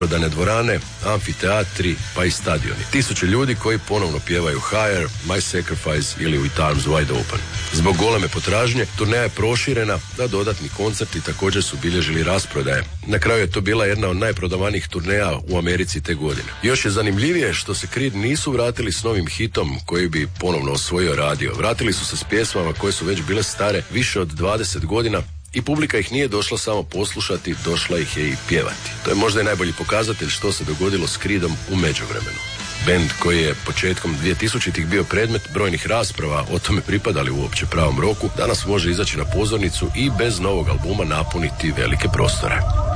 prodane dvorane, amfiteatri pa i stadioni. Tisuće ljudi koji ponovno pjevaju Higher, My Sacrifice ili With Arms Wide Open. Zbog goleme potražnje, turneja je proširena, a dodatni koncerti također su bilježili rasprodaje. Na kraju je to bila jedna od najprodavanijih turneja u Americi te godine. Još je zanimljivije što se Creed nisu vratili s novim hitom koji bi ponovno osvojio radio. Vratili su se s pjesmama koje su već bile stare više od 20 godina, i publika ih nije došla samo poslušati, došla ih je i pjevati. To je možda i najbolji pokazatelj što se dogodilo s Creedom u međuvremenu. Bend koji je početkom 2000-ih bio predmet brojnih rasprava o tome pripadali uopće pravom roku, danas može izaći na pozornicu i bez novog albuma napuniti velike prostore.